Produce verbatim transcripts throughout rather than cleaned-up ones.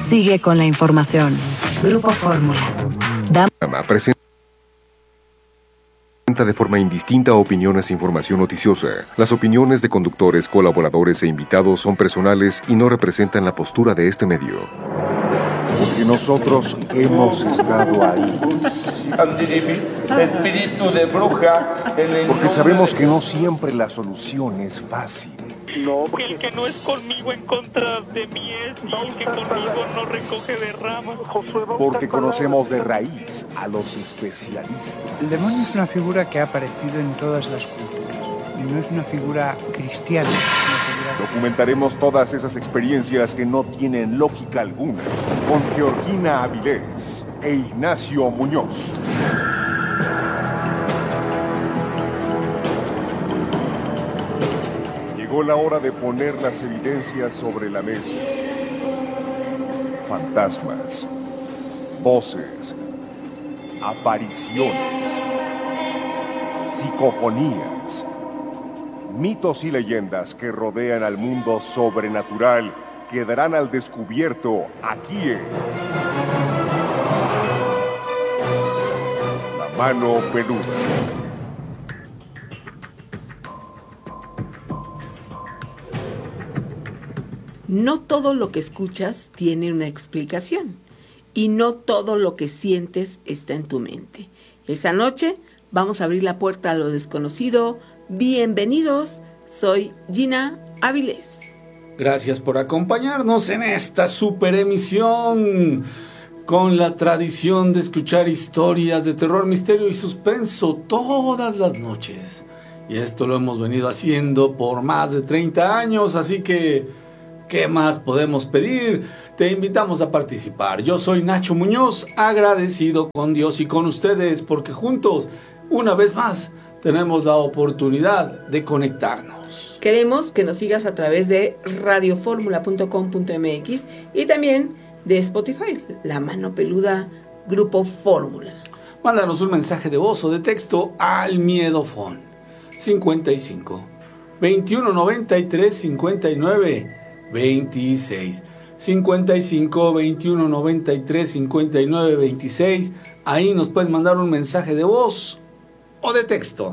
Sigue con la información. Grupo Fórmula. Dama presenta de forma indistinta opiniones e información noticiosa. Las opiniones de conductores, colaboradores e invitados son personales y no representan la postura de este medio. Porque nosotros hemos estado ahí. Espíritu de bruja. Porque sabemos que no siempre la solución es fácil. No, el que no es conmigo en contra de mí es, y el que conmigo no recoge de ramas. Porque conocemos de raíz a los especialistas. El demonio es una figura que ha aparecido en todas las culturas y no es una figura cristiana. Es una figura... Documentaremos todas esas experiencias que no tienen lógica alguna con Georgina Avilés e Ignacio Muñoz. Llegó la hora de poner las evidencias sobre la mesa. Fantasmas, voces, apariciones, psicofonías, mitos y leyendas que rodean al mundo sobrenatural quedarán al descubierto aquí en La Mano Peluda. No todo lo que escuchas tiene una explicación y no todo lo que sientes está en tu mente. Esta noche vamos a abrir la puerta a lo desconocido. Bienvenidos, soy Gina Avilés. Gracias por acompañarnos en esta super emisión con la tradición de escuchar historias de terror, misterio y suspenso todas las noches. Y esto lo hemos venido haciendo por más de treinta años, así que ¿qué más podemos pedir? Te invitamos a participar. Yo soy Nacho Muñoz, agradecido con Dios y con ustedes, porque juntos, una vez más, tenemos la oportunidad de conectarnos. Queremos que nos sigas a través de radio fórmula punto com punto m x y también de Spotify, La Mano Peluda, Grupo Fórmula. Mándanos un mensaje de voz o de texto al Miedofón cincuenta y cinco, veintiuno noventa y tres, cincuenta y nueve veintiséis, cincuenta y cinco, veintiuno noventa y tres, cincuenta y nueve veintiséis. Ahí nos puedes mandar un mensaje de voz o de texto.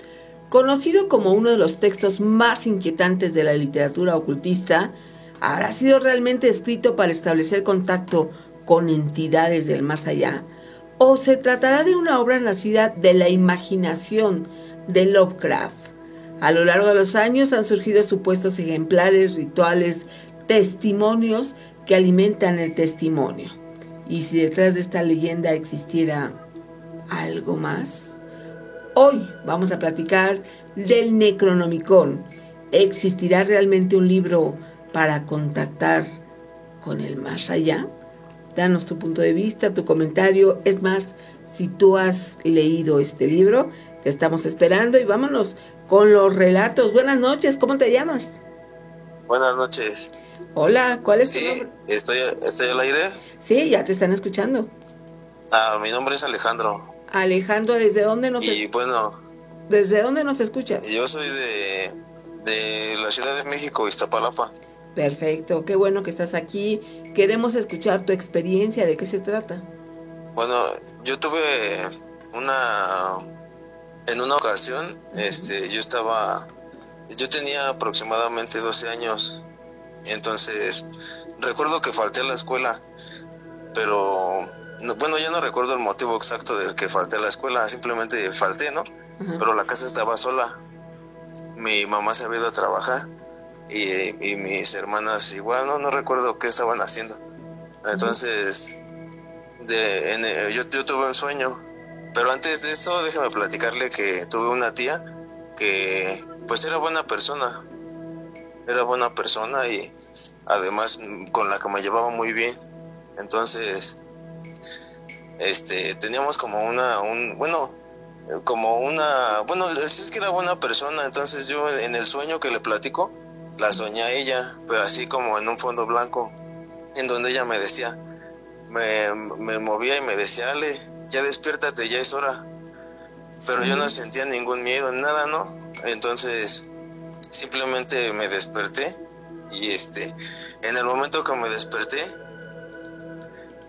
Conocido como uno de los textos más inquietantes de la literatura ocultista, ¿habrá sido realmente escrito para establecer contacto con entidades del más allá? ¿O se tratará de una obra nacida de la imaginación de Lovecraft? A lo largo de los años han surgido supuestos ejemplares, rituales, testimonios que alimentan el testimonio. ¿Y si detrás de esta leyenda existiera algo más? Hoy vamos a platicar del Necronomicon. ¿Existirá realmente un libro para contactar con el más allá? Danos tu punto de vista, tu comentario. Es más, si tú has leído este libro, te estamos esperando y vámonos con los relatos. Buenas noches, ¿cómo te llamas? Buenas noches. Hola, ¿cuál es sí, tu nombre? ¿estoy, ¿Estoy al aire? Sí, ya te están escuchando. Ah, mi nombre es Alejandro. Alejandro, ¿desde dónde nos Y es... bueno... ¿Desde dónde nos escuchas? Yo soy de, de la Ciudad de México, Iztapalapa. Perfecto, qué bueno que estás aquí. Queremos escuchar tu experiencia, ¿de qué se trata? Bueno, yo tuve una... En una ocasión, uh-huh. este, yo estaba... Yo tenía aproximadamente doce años. Entonces, recuerdo que falté a la escuela. Pero... No, bueno, yo no recuerdo el motivo exacto del que falté a la escuela. Simplemente falté, ¿no? Uh-huh. Pero la casa estaba sola. Mi mamá se había ido a trabajar. Y, y mis hermanas igual, no, no recuerdo qué estaban haciendo. Entonces, de, en, yo, yo tuve un sueño. Pero antes de eso, déjame platicarle que tuve una tía que pues era buena persona. Era buena persona y además con la que me llevaba muy bien. Entonces, este, teníamos como una, un, bueno, como una, bueno, es que era buena persona. Entonces yo en el sueño que le platico, la soñé a ella, pero así como en un fondo blanco, en donde ella me decía, me, me movía y me decía, Ale, ya despiértate, ya es hora. Pero yo no sentía ningún miedo, nada, ¿no? Entonces, simplemente me desperté y este, en el momento que me desperté,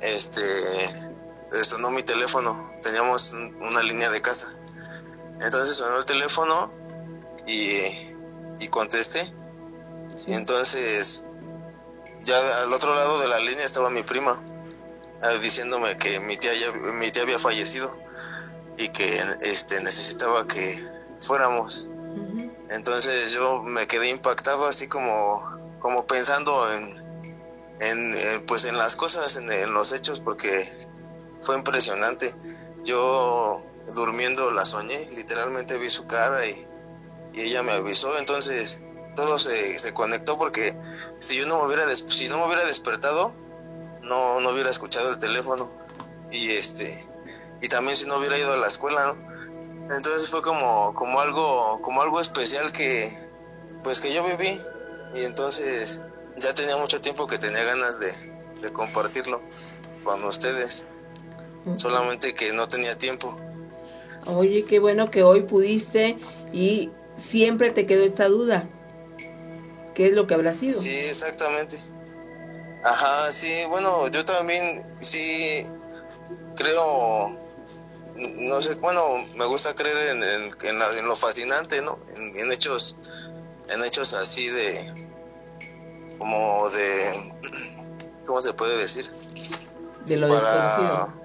este, sonó mi teléfono. Teníamos una línea de casa. Entonces sonó el teléfono y, y contesté. Sí. Entonces, ya al otro lado de la línea estaba mi prima, eh, diciéndome que mi tía ya, mi tía había fallecido y que este, necesitaba que fuéramos. Uh-huh. Entonces yo me quedé impactado, así como, como pensando en, en, en, pues en las cosas, en, en los hechos, porque fue impresionante. Yo durmiendo la soñé, literalmente vi su cara y, y ella me avisó. Entonces todo se, se conectó, porque si yo no me hubiera des, si no me hubiera despertado, no, no hubiera escuchado el teléfono, y este y también si no hubiera ido a la escuela, ¿no? Entonces fue como, como algo, como algo especial que pues que yo viví, y entonces ya tenía mucho tiempo que tenía ganas de, de compartirlo con ustedes, uh-huh. Solamente que no tenía tiempo. Oye, qué bueno que hoy pudiste, y siempre te quedó esta duda. ¿Qué es lo que habrá sido? Sí, exactamente. Ajá, sí, bueno, yo también sí creo, no sé, bueno, me gusta creer en, en, en, la, en lo fascinante, ¿no? En, en hechos, en hechos así de, como de, ¿cómo se puede decir? De lo Para... desconocido.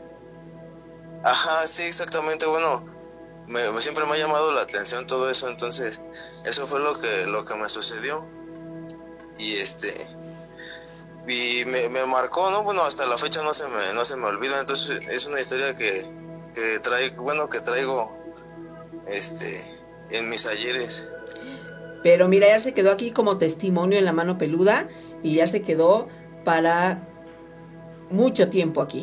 Ajá, sí, exactamente, bueno, me, siempre me ha llamado la atención todo eso, entonces eso fue lo que, lo que me sucedió. Y este y me, me marcó, ¿no? Bueno, hasta la fecha no se me no se me olvida. Entonces es una historia que, que traigo, bueno, que traigo este en mis ayeres. Pero mira, ya se quedó aquí como testimonio en la mano peluda, y ya se quedó para mucho tiempo aquí.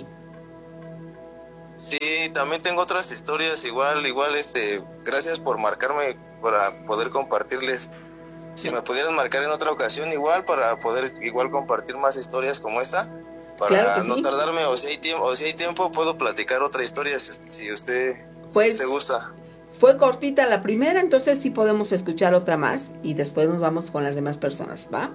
Sí, también tengo otras historias igual, igual este, gracias por marcarme para poder compartirles. Si me pudieran marcar en otra ocasión igual, para poder igual compartir más historias como esta, para claro no sí. tardarme, o si hay tiempo, o si hay tiempo puedo platicar otra historia si, si usted pues, si usted gusta. Fue cortita la primera, entonces sí podemos escuchar otra más y después nos vamos con las demás personas, ¿va?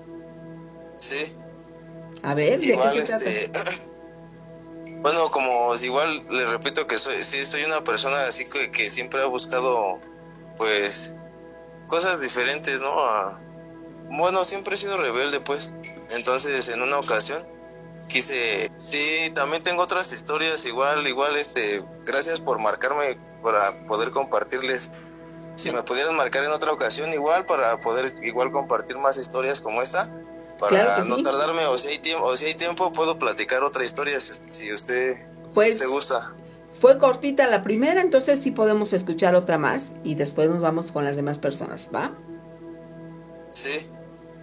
Sí. A ver, ¿de igual, qué se este, trata? Bueno, como igual le repito que soy sí soy una persona así que, que siempre ha buscado pues cosas diferentes, ¿no? A, bueno, siempre he sido rebelde, pues. Entonces, en una ocasión quise, sí, también tengo otras historias igual, igual, este, gracias por marcarme para poder compartirles. Si me pudieran marcar en otra ocasión igual, para poder igual compartir más historias como esta, para claro no sí. tardarme, o si hay tiempo, o si hay tiempo puedo platicar otra historia si, si usted, pues, si usted gusta. Fue cortita la primera, entonces sí podemos escuchar otra más y después nos vamos con las demás personas, ¿va? Sí.